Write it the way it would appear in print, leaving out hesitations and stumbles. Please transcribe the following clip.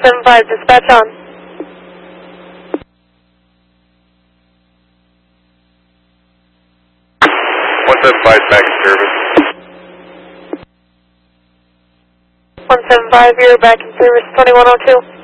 175, dispatch on. 175 back in service. 175, you're back in service, 2102.